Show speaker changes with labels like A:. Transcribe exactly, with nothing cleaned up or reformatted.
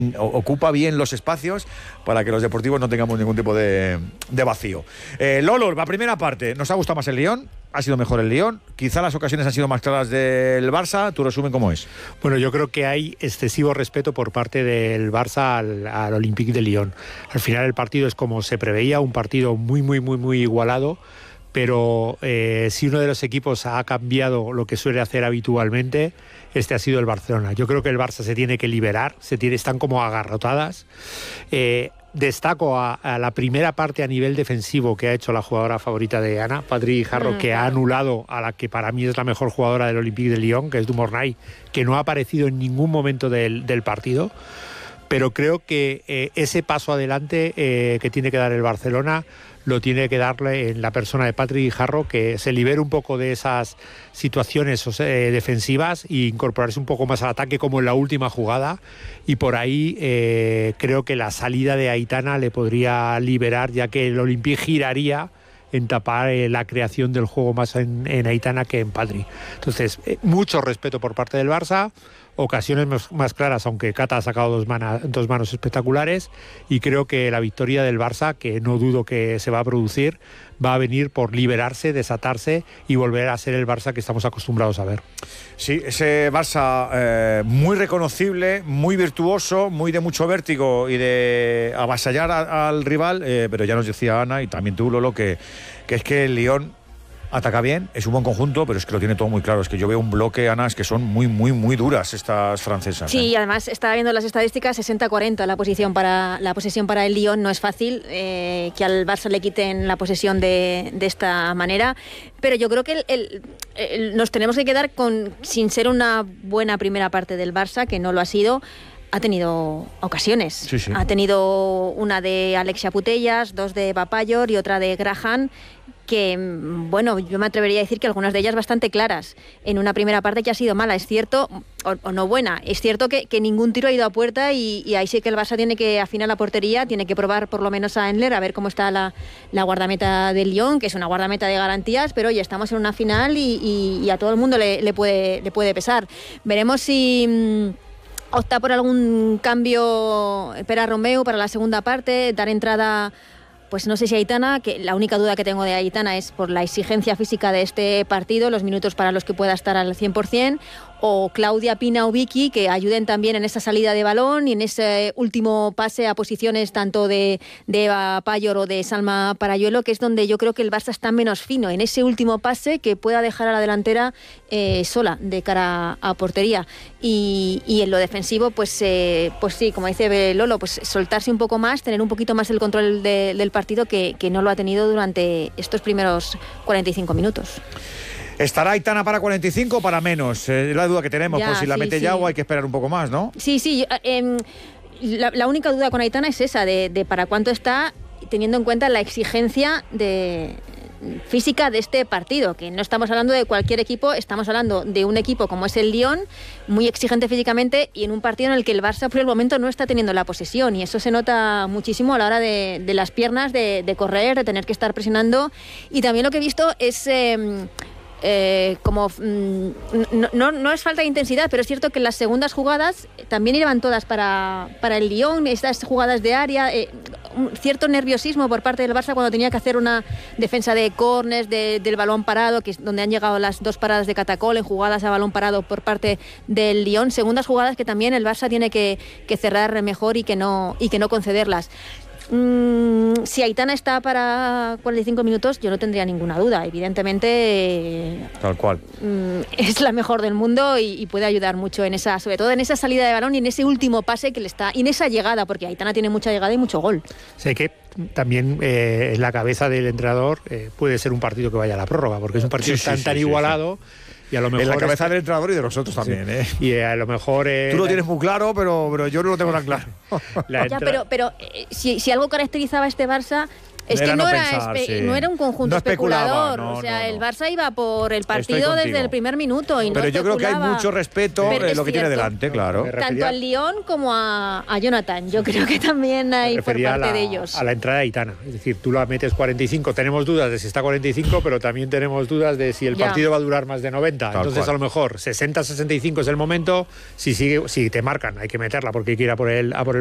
A: ocupa bien los espacios para que los deportivos no tengamos ningún tipo de, de vacío. Eh, Lolo, la primera parte, ¿nos ha gustado más el Lyon? ¿Ha sido mejor el Lyon? Quizá las ocasiones han sido más claras del Barça. ¿Tu resumen cómo es?
B: Bueno, yo creo que hay excesivo respeto por parte del Barça al, al Olympique de Lyon. Al final el partido es como se preveía, un partido muy, muy, muy, muy igualado. Pero eh, si uno de los equipos ha cambiado lo que suele hacer habitualmente, este ha sido el Barcelona. Yo creo que el Barça se tiene que liberar, se tiene, están como agarrotadas. Eh, destaco a, a la primera parte a nivel defensivo que ha hecho la jugadora favorita de Ana, Patri Guijarro, mm, que ha anulado a la que para mí es la mejor jugadora del Olympique de Lyon, que es Dumornay, que no ha aparecido en ningún momento del, del partido. Pero creo que eh, ese paso adelante eh, que tiene que dar el Barcelona lo tiene que darle en la persona de Patri Guijarro, que se libere un poco de esas situaciones eh, defensivas e incorporarse un poco más al ataque como en la última jugada, y por ahí eh, creo que la salida de Aitana le podría liberar, ya que el Olympique giraría en tapar eh, la creación del juego más en, en Aitana que en Patri. Entonces, eh, mucho respeto por parte del Barça, ocasiones más, más claras, aunque Cata ha sacado dos, mana, dos manos espectaculares, y creo que la victoria del Barça, que no dudo que se va a producir, va a venir por liberarse, desatarse y volver a ser el Barça que estamos acostumbrados a ver.
A: Sí, ese Barça eh, muy reconocible, muy virtuoso, muy de mucho vértigo y de avasallar a, al rival, eh, pero ya nos decía Ana y también tú, Lolo, que, que es que el Lyon ataca bien, es un buen conjunto, pero es que lo tiene todo muy claro. Es que yo veo un bloque, Ana, es que son muy, muy, muy duras estas francesas.
C: Sí,
A: ¿eh?
C: y además estaba viendo las estadísticas, sesenta cuarenta la posición para la posesión para el Lyon. No es fácil eh, que al Barça le quiten la posesión de, de esta manera, pero yo creo que el, el, el, nos tenemos que quedar con, sin ser una buena primera parte del Barça, que no lo ha sido. Ha tenido ocasiones.
A: Sí, sí.
C: Ha tenido una de Alexia Putellas, dos de Bapayor y otra de Graham, que, bueno, yo me atrevería a decir que algunas de ellas bastante claras. En una primera parte que ha sido mala, es cierto, o, o no buena, es cierto que, que ningún tiro ha ido a puerta y, y ahí sí que el Barça tiene que afinar la portería, tiene que probar por lo menos a Enler, a ver cómo está la, la guardameta del Lyon, que es una guardameta de garantías, pero oye, estamos en una final y, y, y a todo el mundo le, le, puede, le puede pesar. Veremos si Mmm, opta por algún cambio Pera Romeu para la segunda parte, dar entrada, pues no sé si Aitana, que la única duda que tengo de Aitana es por la exigencia física de este partido, los minutos para los que pueda estar al cien por ciento, o Claudia Pina o Vicky, que ayuden también en esa salida de balón y en ese último pase a posiciones tanto de, de Eva Payor o de Salma Parayuelo, que es donde yo creo que el Barça está menos fino, en ese último pase que pueda dejar a la delantera eh, sola de cara a portería. Y, y en lo defensivo, pues, eh, pues sí, como dice Lolo, pues soltarse un poco más, tener un poquito más el control de, del partido que, que no lo ha tenido durante estos primeros cuarenta y cinco minutos.
A: ¿Estará Aitana para cuarenta y cinco o para menos? Es la duda que tenemos, ya, pues si sí, la mete sí. ya o hay que esperar un poco más, ¿no?
C: Sí, sí. Eh, la, la única duda con Aitana es esa, de, de para cuánto está, teniendo en cuenta la exigencia de física de este partido, que no estamos hablando de cualquier equipo, estamos hablando de un equipo como es el Lyon, muy exigente físicamente y en un partido en el que el Barça por el momento no está teniendo la posesión, y eso se nota muchísimo a la hora de, de las piernas, de, de correr, de tener que estar presionando. Y también lo que he visto es Eh, Eh, como mm, no, no, no es falta de intensidad, pero es cierto que en las segundas jugadas también iban todas para, para el Lyon, estas jugadas de área, eh, un cierto nerviosismo por parte del Barça cuando tenía que hacer una defensa de córners, de, del balón parado, que es donde han llegado las dos paradas de Catacol en jugadas a balón parado por parte del Lyon, segundas jugadas que también el Barça tiene que, que cerrar mejor y que no, y que no concederlas. Mm, si Aitana está para cuarenta y cinco minutos, yo no tendría ninguna duda. Evidentemente, eh,
A: tal cual.
C: Mm, es la mejor del mundo y, y puede ayudar mucho en esa, sobre todo en esa salida de balón y en ese último pase que le está, y en esa llegada, porque Aitana tiene mucha llegada y mucho gol.
B: Sé que también eh, en la cabeza del entrenador eh, puede ser un partido que vaya a la prórroga, porque es un partido sí, tan, sí, tan sí, igualado. Sí, sí. Y a lo mejor
A: en la cabeza
B: es...
A: del entrenador y de nosotros también, sí. ¿eh?
B: Y a lo mejor... Eh...
A: Tú lo tienes muy claro, pero, pero yo no lo tengo tan claro.
C: Ya, pero pero eh, si, si algo caracterizaba a este Barça Es que
A: Era
C: no,
A: no
C: era,
A: pensar,
C: espe-
A: sí.
C: no era un conjunto
A: No especulaba,
C: especulador.
A: no,
C: o sea,
A: no,
C: el
A: no.
C: Barça iba por el
A: Estoy
C: partido
A: contigo.
C: desde el primer minuto y no
A: Pero yo creo que hay
C: especulaba.
A: mucho respeto
C: Pero
A: en
C: es
A: lo que tiene
C: cierto.
A: delante, claro.
B: Me
C: Tanto
B: refería-
C: al Lyon como a, a Jonathan. Yo creo que también hay
B: Me
C: por
B: refería
C: parte
B: a la,
C: de ellos.
B: a la entrada de Aitana. Es decir, tú la metes cuarenta y cinco, tenemos dudas de si está cuarenta y cinco, pero también tenemos dudas de si el
C: Ya.
B: partido va a durar más de noventa.
A: Tal
B: Entonces,
A: cual.
B: a lo mejor sesenta sesenta y cinco es el momento. Si sigue, si te marcan, hay que meterla porque hay que ir a por el, a por el